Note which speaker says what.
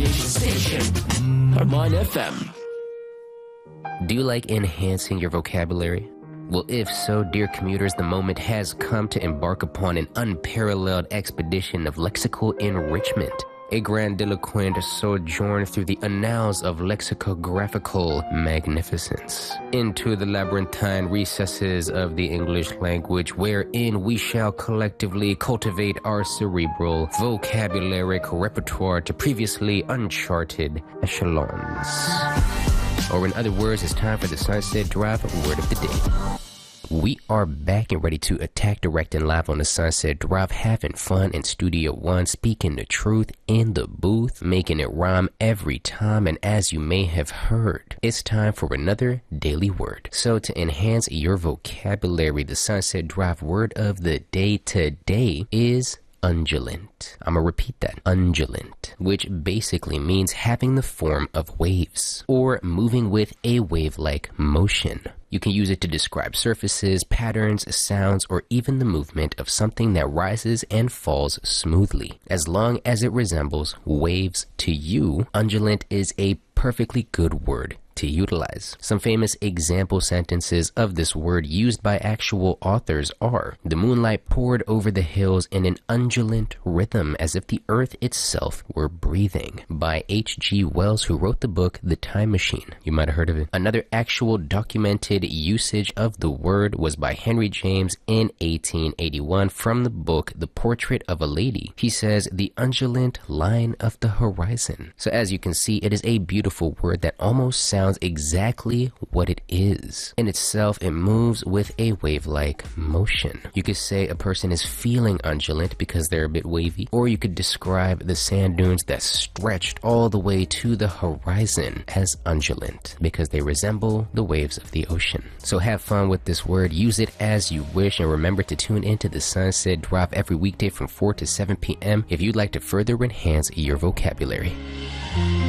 Speaker 1: station. Harmon FM.
Speaker 2: Do you like enhancing your vocabulary? Well, if so, dear commuters, the moment has come to embark upon an unparalleled expedition of lexical enrichment. A grandiloquent sojourn through the annals of lexicographical magnificence, into the labyrinthine recesses of the English language, wherein we shall collectively cultivate our cerebral vocabularic repertoire to previously uncharted echelons. Or in other words, it's time for the Sunset Drive Word of the Day. We are back and ready to attack, direct, and live on the Sunset Drive, having fun in Studio One, speaking the truth in the booth, making it rhyme every time. And as you may have heard, it's time for another daily word. So to enhance your vocabulary, the Sunset Drive word of the day today is undulant. I'm gonna repeat that. Undulant, which basically means having the form of waves or moving with a wave-like motion. You can use it to describe surfaces, patterns, sounds, or even the movement of something that rises and falls smoothly. As long as it resembles waves to you, undulant is a perfectly good word to utilize. Some famous example sentences of this word used by actual authors are: the moonlight poured over the hills in an undulant rhythm as if the earth itself were breathing, by H.G. Wells, who wrote the book The Time Machine. You might have heard of it. Another actual documented usage of the word was by Henry James in 1881 from the book The Portrait of a Lady. He says, the undulant line of the horizon. So as you can see, it is a beautiful word that almost sounds exactly what it is. In itself, it moves with a wave-like motion. You could say a person is feeling undulant because they're a bit wavy, or you could describe the sand dunes that stretched all the way to the horizon as undulant because they resemble the waves of the ocean. So have fun with this word, use it as you wish, and remember to tune into the Sunset Drive every weekday from 4 to 7 p.m. if you'd like to further enhance your vocabulary.